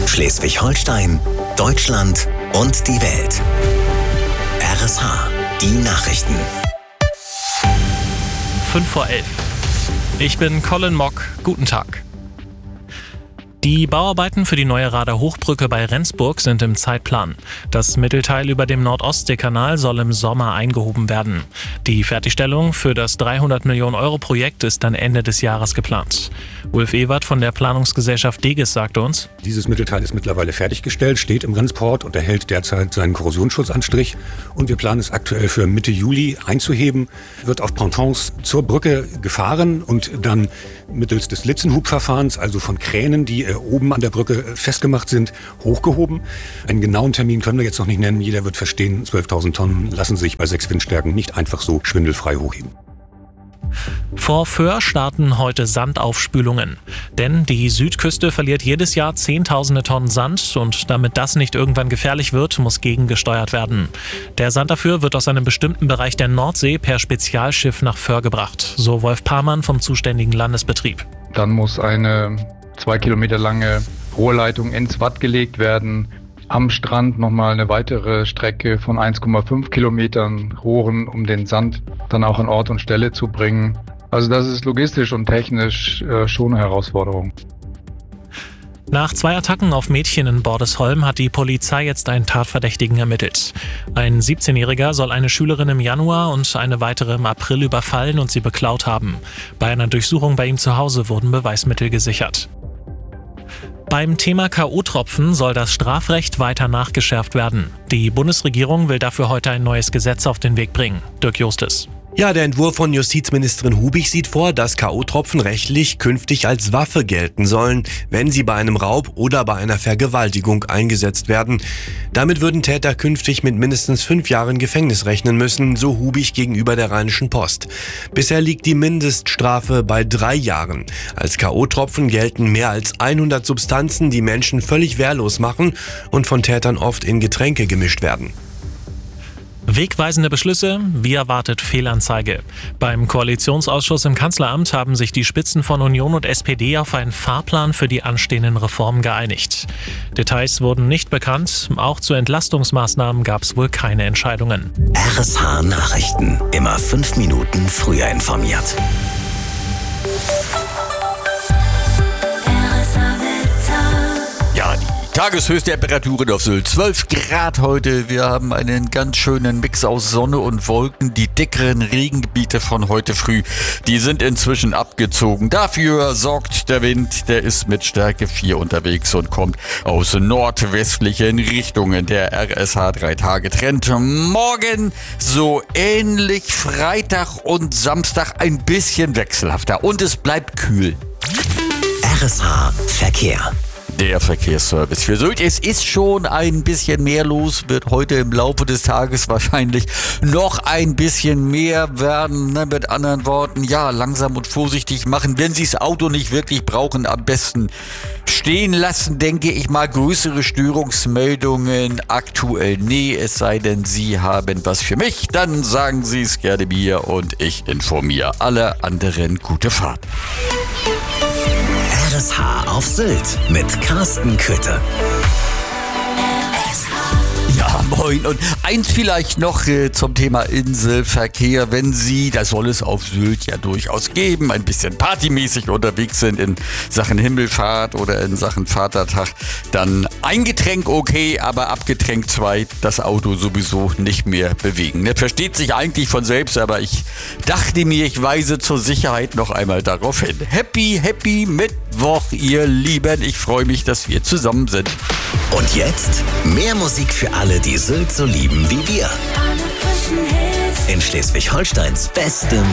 Schleswig-Holstein, Deutschland und die Welt. RSH, die Nachrichten. 5:11. Ich bin Colin Mock. Guten Tag. Die Bauarbeiten für die neue Rader Hochbrücke bei Rendsburg sind im Zeitplan. Das Mittelteil über dem Nord-Ostsee-Kanal soll im Sommer eingehoben werden. Die Fertigstellung für das 300 Millionen Euro Projekt ist dann Ende des Jahres geplant. Ulf Ewert von der Planungsgesellschaft Degis sagte uns: Dieses Mittelteil ist mittlerweile fertiggestellt, steht im Rennsport und erhält derzeit seinen Korrosionsschutzanstrich. Und wir planen es aktuell für Mitte Juli einzuheben. Wird auf Pontons zur Brücke gefahren und dann mittels des Litzenhubverfahrens, also von Kränen, die oben an der Brücke festgemacht sind, hochgehoben. Einen genauen Termin können wir jetzt noch nicht nennen. Jeder wird verstehen, 12.000 Tonnen lassen sich bei 6 Windstärken nicht einfach so schwindelfrei hochheben. Vor Föhr starten heute Sandaufspülungen. Denn die Südküste verliert jedes Jahr Zehntausende Tonnen Sand und damit das nicht irgendwann gefährlich wird, muss gegengesteuert werden. Der Sand dafür wird aus einem bestimmten Bereich der Nordsee per Spezialschiff nach Föhr gebracht, so Wolf Pamann vom zuständigen Landesbetrieb. Dann muss eine 2 Kilometer lange Rohrleitung ins Watt gelegt werden. Am Strand nochmal eine weitere Strecke von 1,5 Kilometern Rohren, um den Sand dann auch an Ort und Stelle zu bringen. Also das ist logistisch und technisch schon eine Herausforderung. Nach 2 Attacken auf Mädchen in Bordesholm hat die Polizei jetzt einen Tatverdächtigen ermittelt. Ein 17-Jähriger soll eine Schülerin im Januar und eine weitere im April überfallen und sie beklaut haben. Bei einer Durchsuchung bei ihm zu Hause wurden Beweismittel gesichert. Beim Thema K.O.-Tropfen soll das Strafrecht weiter nachgeschärft werden. Die Bundesregierung will dafür heute ein neues Gesetz auf den Weg bringen. Dirk Justis. Ja, der Entwurf von Justizministerin Hubig sieht vor, dass K.O.-Tropfen rechtlich künftig als Waffe gelten sollen, wenn sie bei einem Raub oder bei einer Vergewaltigung eingesetzt werden. Damit würden Täter künftig mit mindestens 5 Jahren Gefängnis rechnen müssen, so Hubig gegenüber der Rheinischen Post. Bisher liegt die Mindeststrafe bei 3 Jahren. Als K.O.-Tropfen gelten mehr als 100 Substanzen, die Menschen völlig wehrlos machen und von Tätern oft in Getränke gemischt werden. Wegweisende Beschlüsse, wie erwartet Fehlanzeige. Beim Koalitionsausschuss im Kanzleramt haben sich die Spitzen von Union und SPD auf einen Fahrplan für die anstehenden Reformen geeinigt. Details wurden nicht bekannt, auch zu Entlastungsmaßnahmen gab es wohl keine Entscheidungen. RSH Nachrichten, immer 5 Minuten früher informiert. Ja, die Tageshöchsttemperaturen auf Sylt 12 Grad heute. Wir haben einen ganz schönen Mix aus Sonne und Wolken. Die dickeren Regengebiete von heute früh, die sind inzwischen abgezogen. Dafür sorgt der Wind, der ist mit Stärke 4 unterwegs und kommt aus nordwestlichen Richtungen. Der RSH 3-Tage-Trend. Morgen so ähnlich, Freitag und Samstag ein bisschen wechselhafter und es bleibt kühl. RSH Verkehr. Der Verkehrsservice für Sylt. Es ist schon ein bisschen mehr los, wird heute im Laufe des Tages wahrscheinlich noch ein bisschen mehr werden. Mit anderen Worten, ja, langsam und vorsichtig machen. Wenn Sie das Auto nicht wirklich brauchen, am besten stehen lassen, denke ich mal. Größere Störungsmeldungen aktuell nee, es sei denn, Sie haben was für mich. Dann sagen Sie es gerne mir und ich informiere alle anderen. Gute Fahrt. RSH auf Sylt mit Carsten Köthe. Ja, moin. Und eins vielleicht noch zum Thema Inselverkehr. Wenn Sie, das soll es auf Sylt ja durchaus geben, ein bisschen partymäßig unterwegs sind in Sachen Himmelfahrt oder in Sachen Vatertag, dann ein Getränk okay, aber ab Getränk 2 das Auto sowieso nicht mehr bewegen. Das versteht sich eigentlich von selbst, aber ich dachte mir, ich weise zur Sicherheit noch einmal darauf hin. Happy Mittwoch, ihr Lieben. Ich freue mich, dass wir zusammen sind. Und jetzt mehr Musik für alle, die Sylt so lieben wie wir. In Schleswig-Holsteins beste